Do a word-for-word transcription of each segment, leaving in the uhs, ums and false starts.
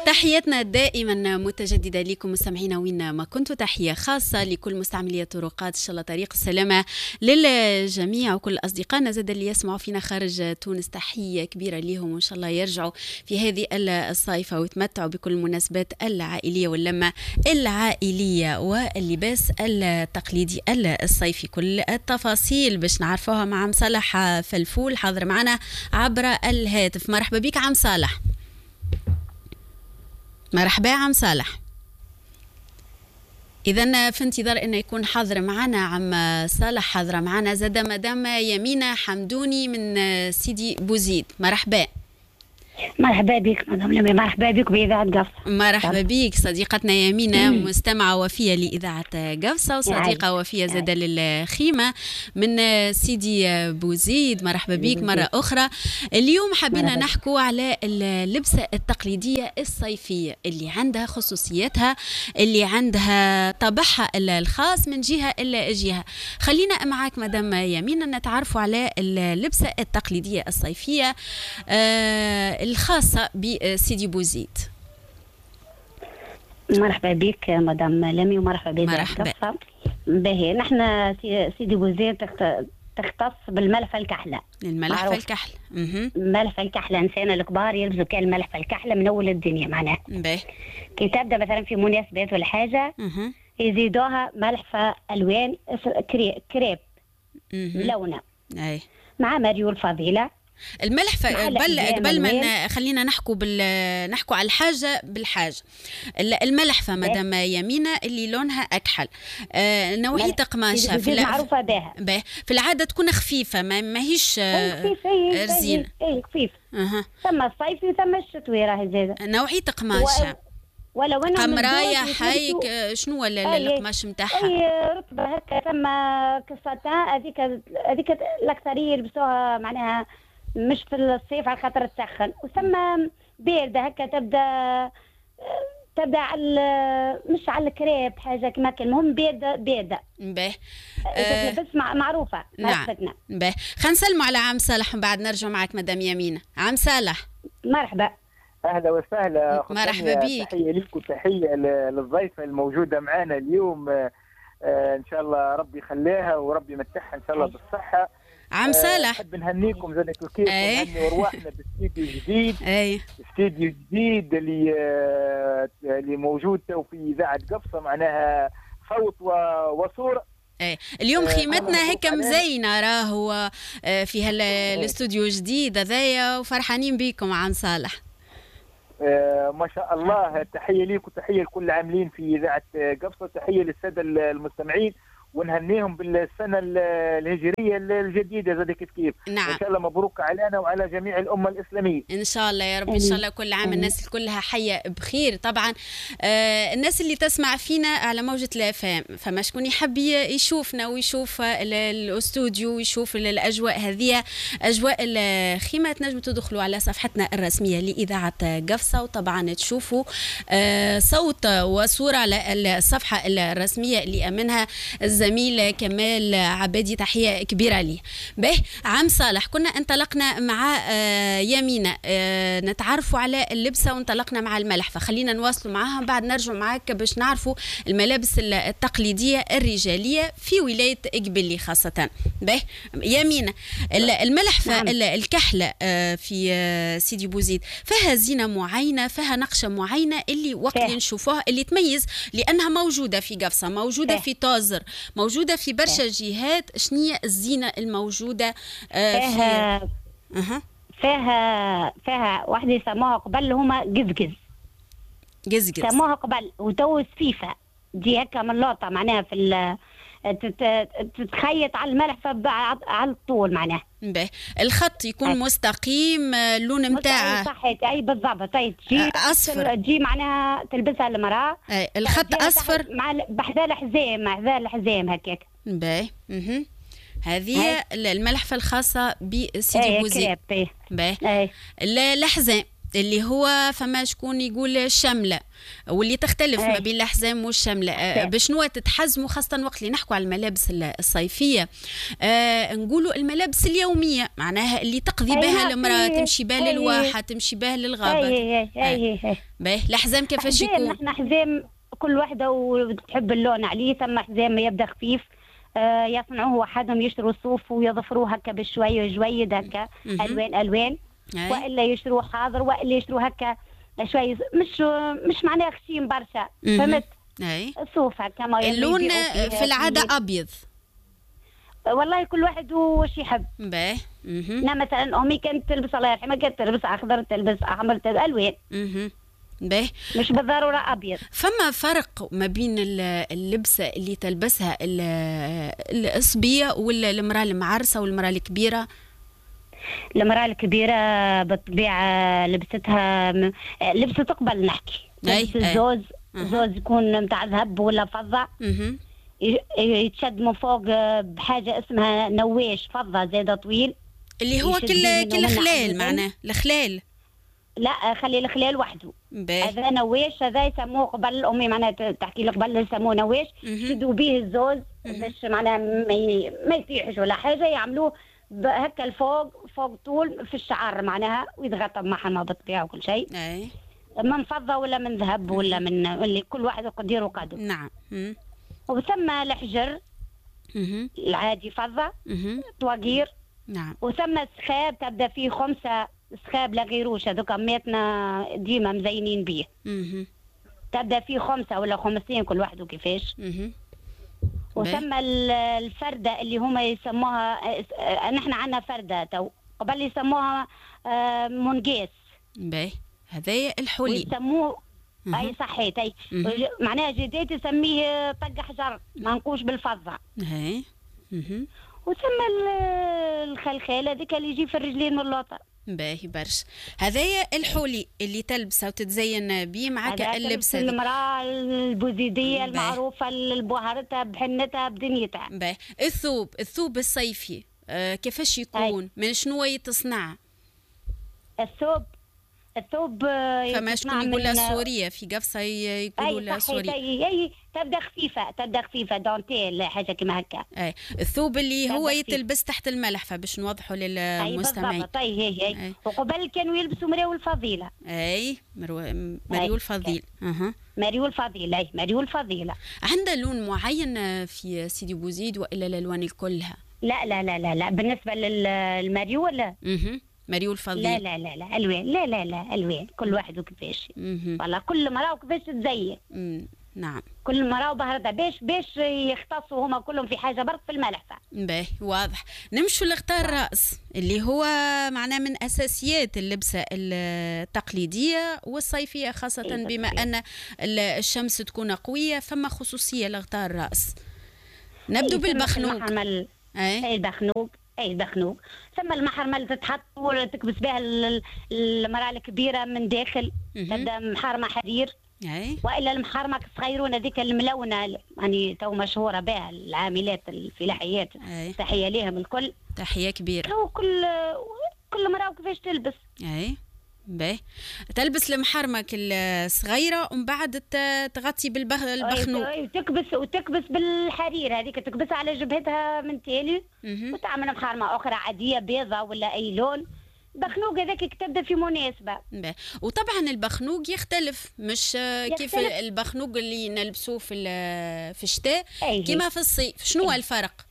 تحياتنا دائما متجددة لكم مستمعينا وين ما كنتوا. تحية خاصة لكل مستعملي الطرقات، إن شاء الله طريق السلامة للجميع وكل أصدقائنا زاد اللي يسمعوا فينا خارج تونس. تحية كبيرة ليهم وإن شاء الله يرجعوا في هذه الصيفة ويتمتعوا بكل المناسبات العائلية واللمة العائلية واللباس التقليدي الصيفي. كل التفاصيل باش نعرفوها مع عم صالح فلفول حاضر معنا عبر الهاتف. مرحبا بك عم صالح. مرحبا عم صالح. إذن في انتظار أنه يكون حاضر معنا عم صالح. حاضرة معنا زاد مدام يمينة حمدوني من سيدي بوزيد. مرحبا. مرحبا بك مدام لمي، مرحبا بك بإذاعة قفصة. مرحبا بك صديقتنا يمينة، مستمعة وفية لإذاعة قفصة وصديقة وفية زاد للخيمة من سيدي بوزيد. مرحبا بك مرة أخرى. اليوم حبينا نحكوا على اللبسة التقليدية الصيفية اللي عندها خصوصياتها، اللي عندها طابعها الخاص من جهة إلى جهة. خلينا معك مدام يمينة نتعرفوا على اللبسة التقليدية الصيفية آه الخاصة بسيدي بوزيد. مرحبا بك مدام لمي ومرحبا بك. مرحبا. باهي، نحن سيدي بوزيد تختص بالملفة الكحلة. الملفة الكحلة. اها الملفة الكحلة، إنسان الكبار يلبسوا كان الملفة الكحلة من أول الدنيا معناها. باهي. كي تبدأ مثلا في مناسبات ولا حاجة اها يزيدوها ملفة ألوان كريب ملونة. أي. مع مريول فضيلة. الملحفة قبل قبل ما خلينا نحكوا بال نحكوا على الحاجة بالحاجة. الملحفة مدام يمينة اللي لونها أكحل، آه نوعية قماشة في معروفة بها. في العادة تكون خفيفة، ما ماهيش رزينة. اي خفيف. اها ثم الصيفي وثم الشتوي راهي زاده. نوعية قماشة ولا وين قمراية حيك شنو ولا القماش نتاعها؟ اي رطبة هكا، ثم كساتان هذيك هذيك الأكثرية يلبسوها معناها مش في الصيف على خاطر تسخن، وثم باردة هكا تبدا تبدا على مش على الكريب حاجة كما كان، المهم باردة باردة. باهي. أه بس معروفة. نعم. باهي. خلينا نسلموا على عم صالح ومن بعد نرجع معك مدام يمينة. عم صالح. مرحبا. اهلا وسهلا. مرحبا بك. تحيه لك وتحيه للضيفه الموجوده معنا اليوم. آه ان شاء الله ربي يخليها وربي يمتعها ان شاء الله بالصحه. عم صالح نحب نهنيكم زادك الكيف ونهني ارواحنا باستديو جديد. اي استديو جديد اللي اللي موجود تو في اذاعه قفصه، معناها صوت وصوره. ايه اليوم خيمتنا هيك مزينه راهو في هالاستوديو الجديد هذايا وفرحانين بيكم عم صالح. آه ما شاء الله. تحيه ليك وتحيه لكل العاملين في اذاعه قفصه، تحيه للساده المستمعين ونهنيهم بالسنه الهجريه الجديده زاد كيف كيف. نعم. ان شاء الله مبروك علينا وعلى جميع الامه الاسلاميه. ان شاء الله يا رب. ان شاء الله كل عام الناس كلها حيه بخير. طبعا آه الناس اللي تسمع فينا على موجه الافام، فما شكون يحب يشوفنا ويشوف الاستوديو ويشوف الاجواء هذه اجواء الخيمه، تنجموا تدخلوا على صفحتنا الرسميه لاذاعه قفصه وطبعا تشوفوا آه صوت وصوره على الصفحه الرسميه اللي امنها الزميل كمال عبادي، تحية كبيرة ليه. به عم صالح، كنا انطلقنا مع آه يمينة آه نتعرفوا على اللبسة وانطلقنا مع الملحفة. خلينا نواصلوا معاها بعد نرجع معاك باش نعرفوا الملابس التقليدية الرجالية في ولاية قبلي خاصة. به يمينة، الملحفة نعم. الكحلة آه في آه سيدي بوزيد فيها زينة معينة، فيها نقشة معينة اللي وقت اللي نشوفوها اللي تميز لأنها موجودة في قفصة، موجودة فيه. في توزر، موجودة في برشا جهات. شنية الزينة الموجودة آه فيها في أه. فيها فيها واحدة يسموها قبل هما قزقز قزقز يسموها قبل، وتو سفيفة دي هكا من لوطة معناها في تتخيط على الملحفة على الطول معناها. باهي. الخط يكون أي. مستقيم، اللون متاعه صحيح. اي بالضبط. اي تجي اصفر، تجي معناها تلبسها المراه. اي الخط اصفر مع بحذا الحزام، مع حذا الحزام هكاك. باهي. اها هذه الملحفة الخاصة بسيدي بوزيد. باهي. باهي. الحزام اللي هو فما شكون يقول الشمله واللي تختلف ما بين الاحزام والشمله. آه بشنو تتحزموا خاصه وقت اللي نحكوا على الملابس الصيفيه؟ آه نقولوا الملابس اليوميه معناها اللي تقضي بها المراه، تمشي بها للواحه، تمشي بها للغابه. اي اي اي باهي الاحزام كيفاش يكون؟ نحن حزام كل وحده وتحب اللون عليه. ثم حزام يبدا خفيف آه يصنعوه وحدهم، يشتروا الصوف ويظفروه هكا بشويه جويد هكا الوان الوان، والا يشتروا حاضر، والا يشتروا هكا شوي مش مش معناها خشين برشا، فهمت؟ اي الصوف هكا ما اللون في العاده ابيض. والله كل واحد وش يحب. باهي. انا مثلا امي كانت تلبس الله يرحمها كانت تلبس اخضر، تلبس احمر، تلبس الوان. اها باهي. مش بالضروره ابيض. فما فرق ما بين اللبسه اللي تلبسها الصبيه ولا المراه المعرسه والمراه الكبيره؟ المراه الكبيره بالطبيعه لبستها م... لبسه تقبل نحكي لبس الزوز. الزوز يكون متاع ذهب ولا فضه. اها يتشد من فوق بحاجه اسمها نواش فضه زاده طويل، اللي هو كل كل خلال معناه الخلال. لا خلي الخلال وحده. هذا نواش، هذا يسموه قبل امي معناها تحكي لي قبل يسموه نواش. يشدوا به الزوز باش معناها ما يطيحش ولا حاجه، يعملوه هكا الفوق فوق طول في الشعر معناها، ويتغطى بمحرمه بالطبيعه وكل شيء. اي من فضه ولا من ذهب ولا من اللي كل واحد يقدر وقدر. نعم. وثم الحجر العادي فضه طواقير. نعم. وثم السخاب تبدا فيه خمسه سخاب لا غيروش، هذوك ماتنا ديما مزينين بيه. تبدا فيه خمسه ولا خمسين كل واحد وكيفاش. وثم الفردة اللي هما يسموها، نحن عندنا فردة تو قبل يسموها منقيس. باهي هذايا الحلي يسموه. اي صحيت اي معناها جديد يسميه طق حجر ما نقوش بالفضة. اي وثم الخلخال هذيك اللي يجي في الرجلين من اللوطة. باهي برش. هذايا الحولي اللي تلبسها وتتزين بيه معك اللبسه. المراه البوزيديه المعروفه البهرتها بحنتها بدنيتها. باهي. الثوب الثوب الصيفي آه كيفاش يكون؟ أي. من شنو يتصنع؟ الثوب الثوب فما شكون يقولها سوريه في قفصه يقولوا لها سوريه. اي اي تبدا خفيفه تبدا خفيفه دانتيل حاجه كما هكا. اي الثوب اللي هو يتلبس تحت الملحفه باش نوضحوا للمستمعين. اي اي اي, أي. أي. وقبل كانوا يلبسوا مريو الفضيله. اي مرو... مريو الفضيل. اها مريو الفضيله. اي مريو الفضيله. عندها لون معين في سيدي بوزيد والا الالوان كلها؟ لا لا لا لا لا بالنسبه للمريو ولا اها مريول فضيل. لا لا لا لا الوان. لا لا لا الوان كل واحد وكيفاش. والله كل مراه وكيفاش تتزين. نعم كل مراه وبهرتها باش باش يختصوا هما كلهم في حاجه برك في الملحفه. باهي واضح. نمشوا لغطاء الراس اللي هو معناه من اساسيات اللبسه التقليديه والصيفيه خاصه إيه بما ان الشمس تكون قويه، فما خصوصيه لغطاء الراس. نبدو إيه بالبخنوق. اي البخنوق. اي البخنوق ثم المحرمه اللي تتحط وتكبس بها المراه الكبيره من داخل تبدا محرمه حرير. اي والا المحرمه الصغيرونه ذيك الملونه يعني تو مشهوره بها العاملات الفلاحيات. تحيه لهم الكل، تحيه كبيره. وكل كل مراه وكيفاش تلبس. اي باهي تلبس المحرمك الصغيره ومن بعد تغطي بالبخنوق وتكبس وتكبس بالحرير هذيك تكبسها على جبهتها من تالي وتعمل محرمه اخرى عاديه بيضه ولا اي لون. البخنوق هذاك تبدا في مناسبه. باهي. وطبعا البخنوق يختلف مش يختلف. كيف البخنوق اللي نلبسوه في في الشتاء كما في الصيف. شنو الفرق؟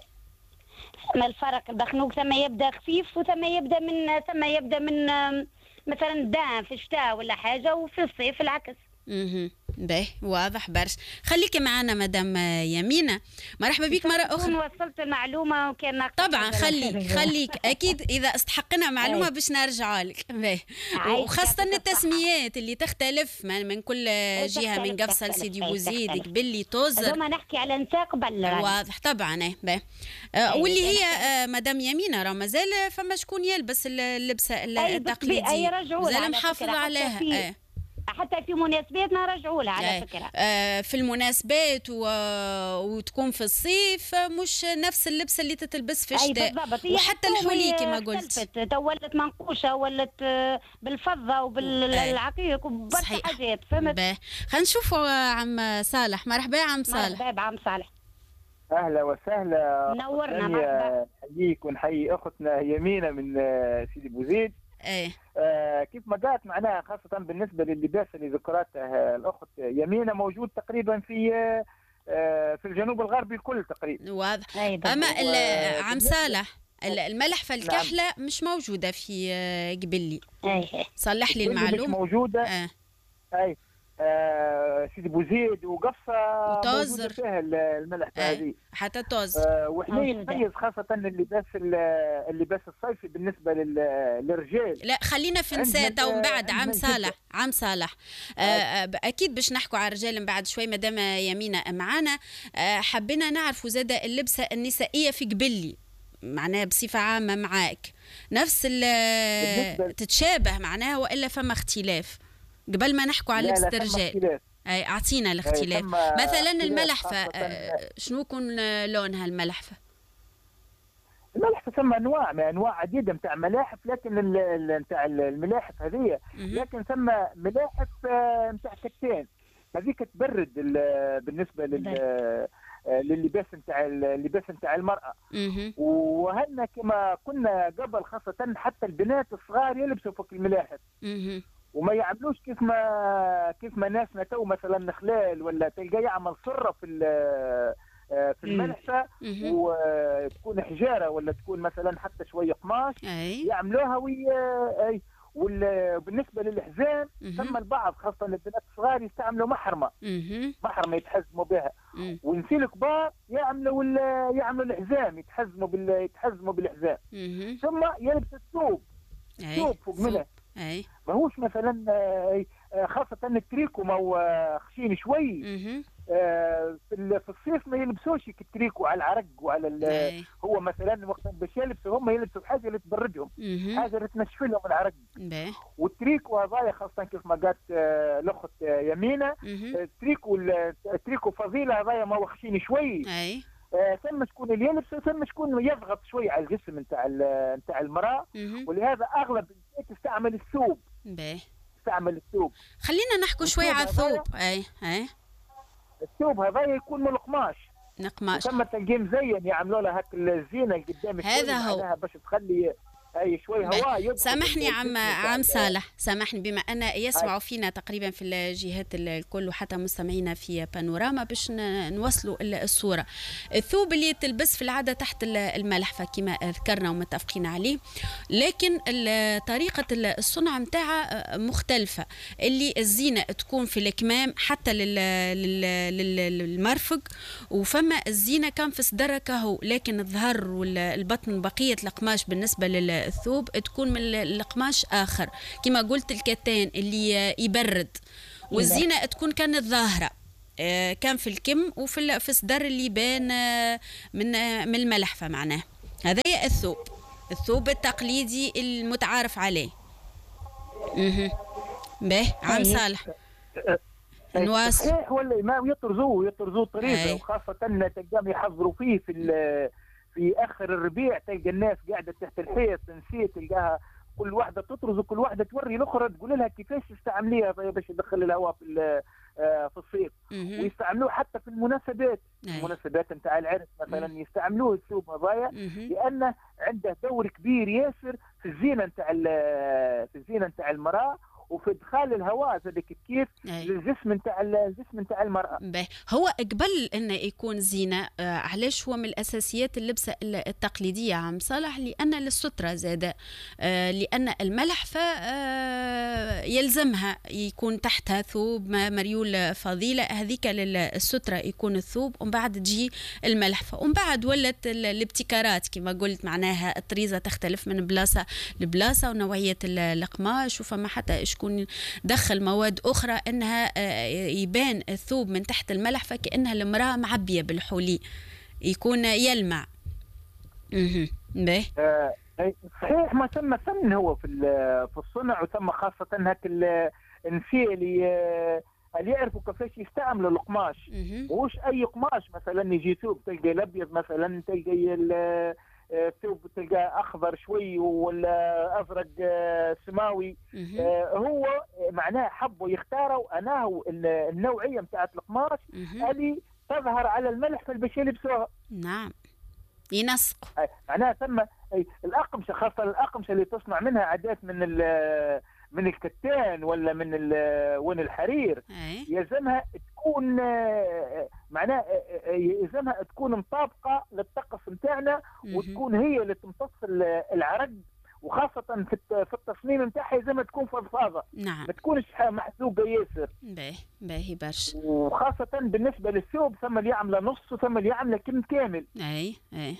ما الفرق؟ البخنوق ثم يبدا خفيف وثم يبدا من ثم يبدا من مثلا دان في الشتاء ولا حاجه وفي الصيف العكس. اها باهي واضح برش. خليك معنا مدام يمينة، مرحبا بك مرة أخرى. وصلت المعلومة وكان طبعا خليك خليك أكيد إذا استحقنا معلومة باش نرجع لك. باهي. وخاصة التسميات اللي تختلف من كل جهة من قفصة لسيدي بوزيد قبلي توزر. ما نحكي على نساء قبل. واضح طبعا. ايه باهي. آه واللي هي آه مدام يمينة راه مازال فما شكون يلبس اللبسة التقليدية مازال محافظة عليها. حتى في مناسباتنا رجعوا لها على فكره. آه في المناسبات و... وتكون في الصيف مش نفس اللبس اللي تتلبس في الشتاء. وحتى الحلي كما قلت تو ولت منقوشه، ولت بالفضه وبالعقيق وبرشا حاجات، فهمت. خلينا نشوفوا عم صالح. مرحبا عم صالح. مرحبا عم صالح. اهلا وسهلا، نورنا. مرحبا. نحييك ونحيي اختنا يمينة من سيدي بوزيد. ايه آه كيف ما قالت معناها، خاصة بالنسبة لللباس اللي ذكرته الأخت يمينة، موجود تقريبا في آه في الجنوب الغربي الكل تقريبا. واضح. أما عم صالح الملحفة الكحلة نعم. مش موجودة في قبلي. ايه صلح لي المعلومة. مش موجودة. آه. اي آه سيدي بوزيد وقفصة وتوزر فيها الملحفة آه. هذه حتى توزر. آه وحنا يتميز خاصة اللباس اللباس الصيفي بالنسبة للرجال. لا خلينا في نساء تو من بعد. عم صالح عم صالح آه اكيد باش نحكوا على الرجال من بعد شوي مادام يمينة معانا. آه حبينا نعرفوا زاده اللبسة النسائية في قبلي معناها بصفة عامة معاك نفس تتشابه معناها وإلا فما اختلاف قبل ما نحكوا على لبس الرجال؟ اي اعطينا الاختلاف. مثلا الملحفة شنو يكون لونها الملحفة؟ الملحفة ثم انواع من انواع عديدة نتاع ملاحف، لكن نتاع الملاحف هذه لكن ثم ملاحف نتاع كتان هذيك تبرد بالنسبة لل لللباس نتاع اللباس نتاع المرأة. وهنا كما كنا قبل خاصة حتى البنات الصغار يلبسوا فوق الملاحف وما يعملوش كيف ما كيف ما ناسنا تو مثلا خلال ولا تلقى يعمل صرة في في الملحفة وتكون حجارة ولا تكون مثلا حتى شوية قماش يعملوها وي وبالنسبة للحزام ثم البعض خاصة البنات الصغار يستعملوا محرمة محرمة يتحزموا بها، والنساء الكبار يعملوا يعملوا الحزام يتحزموا بال يتحزموا بالحزام ثم يلبس الثوب ثوب فوق منه. اي ماهوش مثلا خاصة التريكو ما هو خشين شوي. في الصيف ما يلبسوش التريكو على العرق وعلى هو مثلا وقت باش يلبسوا هم يلبسوا حاجه اللي تبردهم، حاجه اللي تنشف لهم العرق. والتريكو هذايا خاصه كيف ما قالت الاخت يمينه التريكو التريكو فضيله هذايا ما هو خشين شوي. اي ثم شكون اللي يلبس ثم شكون يضغط شوي على الجسم نتاع نتاع المراه، ولهذا اغلب النساء تستعمل الثوب. باهي تستعمل الثوب. خلينا نحكوا شوي على الثوب. اي اي الثوب هذا يكون من القماش نقماش ثم تلقيه مزين يعملوا له هاك الزينه اللي قدام هذا هو باش تخلي اي شوي هواء. سامحني عم عم صالح سامحني بما ان يسمعوا فينا تقريبا في الجهات الكل وحتى مستمعينا في بانوراما باش نوصلوا الصوره. الثوب اللي تلبس في العاده تحت الملحفه كما ذكرنا ومتفقين عليه، لكن طريقه الصنع نتاعها مختلفه. اللي الزينه تكون في الكمام حتى للمرفق، وفما الزينه كان في صدرها كهو، لكن الظهر والبطن بقيه القماش بالنسبه لل الثوب تكون من القماش آخر كما قلت الكتان اللي يبرد، والزينة تكون كانت ظاهرة كان في الكم وفي في الصدر اللي يبان من من الملحفة. معناه هذا الثوب الثوب التقليدي المتعارف عليه. اها به عم صالح نواصل. صحيح ولا ما يطرزوه يطرزوه طريقة، وخاصة تلقاهم يحضروا فيه في في اخر الربيع تلقى الناس قاعده تحت الحيط نسيت تلقاها كل واحده تطرز وكل واحده توري الاخرى تقول لها كيفاش تستعمليها باش يدخل الهواء في في الصيف. ويستعملوه حتى في المناسبات المناسبات نتاع العرس مثلا يستعملوه الثوب هذايا لانه عنده دور كبير ياسر في الزينه نتاع في الزينه نتاع المراه وفي ادخال الهواء هذاك كيف للجسم نتاع الجسم نتاع المراه. باهي هو قبل انه يكون زينه آه علاش هو من الاساسيات اللبسه التقليديه عم صالح؟ لان للستره زاده آه لان الملحفه آه يلزمها يكون تحتها ثوب مريول فضيله هذيك للستره يكون الثوب ومن بعد تجي الملحفه ومن بعد ولت الابتكارات كما قلت معناها الطريزه تختلف من بلاصه لبلاصه ونوعيه القماش وفما حتى شكون دخل مواد أخرى أنها يبان الثوب من تحت الملحفة كأنها المرأة معبية بالحولي يكون يلمع. صحيح ما ثم فن هو في في الصنع وثم خاصة هك النساء اللي اللي يعرفوا كيفاش يستعملوا القماش، مش اي قماش مثلا يجي ثوب تلقى الابيض مثلا، تلقى الثوب تلقى اخضر شوي ولا ازرق سماوي. هو معناه حبوا يختاروا انه النوعيه نتاعت القماش اللي تظهر على الملح باش يلبسوها. نعم ينسق معناها ثم الاقمشه، خاصه الاقمشه اللي تصنع منها عادات من من الكتان ولا من وين الحرير، يلزمها تكون معناها يلزمها تكون مطابقه للطقس نتاعنا، وتكون هي اللي تمتص العرق، وخاصه في في التصميم نتاعها يلزمها تكون فضفاضه. نعم. ما تكونش محزوقه ياسر. باهي باهي برشا. وخاصه بالنسبه للثوب ثم اللي يعمله نص وثم اللي يعمله كم كامل. اي اي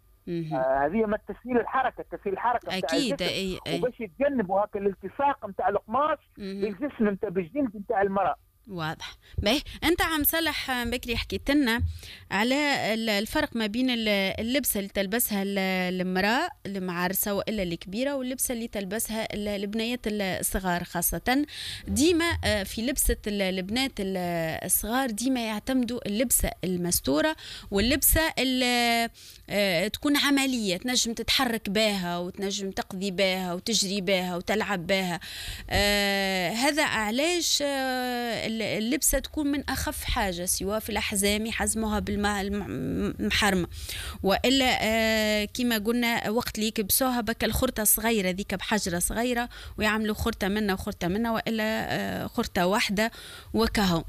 آه هذه ما تسهيل الحركه، تسهيل الحركه اكيد. اي اي وباش يتجنبوا هكا الالتصاق نتاع القماش بالجسم نتاع بالجلد نتاع المراه. واضح. باهي انت عم صالح بكري حكيت لنا على الفرق ما بين اللبسه اللي تلبسها المراه المعرسه والا الكبيره واللبسه اللي تلبسها البنيات الصغار. خاصه ديما في لبسه البنات الصغار ديما يعتمدوا اللبسه المستوره واللبسه اللي تكون عمليه، تنجم تتحرك بها وتنجم تقضي بها وتجري بها وتلعب بها. آه هذا علاش آه اللبسة تكون من أخف حاجة، سواء في الأحزام يحزموها بالماء المحرمة، وإلا آه كما قلنا وقت اللي يكبسوها بك الخرطة صغيرة ذيك بحجرة صغيرة ويعملوا خرطة منها وخرطة منها، وإلا آه خرطة واحدة وكهو.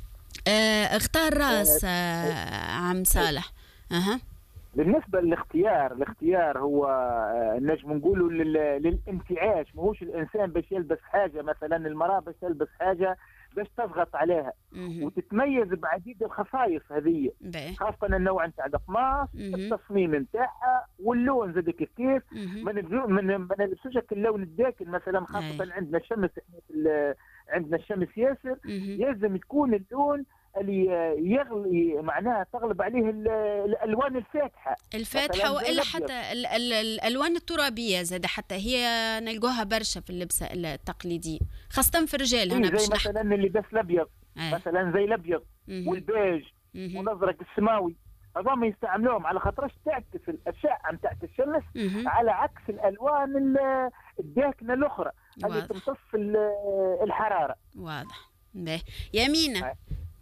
آه اختار راس آه عم صالح. أها. بالنسبة للاختيار، الاختيار هو نجم نقولوا للانتعاش، ماهوش الإنسان باش يلبس حاجة، مثلا المرأة باش تلبس حاجة باش تضغط عليها وتتميز بعديد الخصائص هذه، خاصة النوع نتاع القماش، التصميم نتاعها واللون زاد كيف كيف. ما نلبسوش اللون الداكن مثلا، خاصة عندنا الشمس، عندنا الشمس ياسر، لازم تكون اللون اللي يغلي معناها تغلب عليه الالوان الفاتحه الفاتحه والا حتى ال ال الالوان الترابيه زاد حتى هي نلقوها برشا في اللبسه التقليديه، خاصه في الرجال. هنا زي مثلا اللباس الابيض مثلا، زي الابيض والبيج والازرق السماوي، هذوما يستعملوهم على خاطرش تعكس الاشعه نتاع الشمس على عكس الالوان الداكنه الاخرى اللي تمتص الحراره. واضح. باهي يمينة.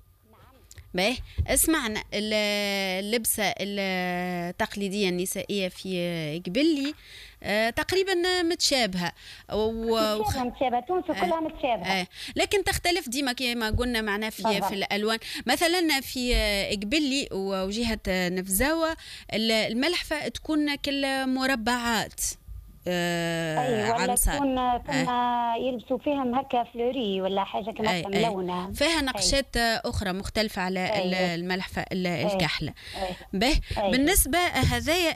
باهي اسمعنا اللبسة التقليدية النسائية في قبلي آه تقريبا متشابهة و... متشابهة، تونس كلها متشابهة، آه. لكن تختلف ديما كما قلنا معنا في في الألوان. مثلا في قبلي وجهة نفزاوة الملحفة تكون كل مربعات، آه أي ولا تكون ثم آه. يلبسوا فيهم هكا فلوري ولا حاجة كما ملونة، فيها نقشات أي. أخرى مختلفة على أي. الملحفة الكحلة. به بالنسبة هذايا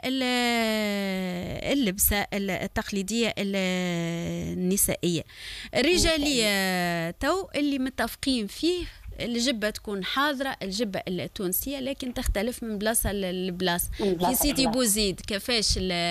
اللبسة التقليدية النسائية. الرجالية تو اللي متفقين فيه الجبة تكون حاضرة، الجبة التونسية، لكن تختلف من بلاصة لبلاصة. في سيدي بوزيد كيفاش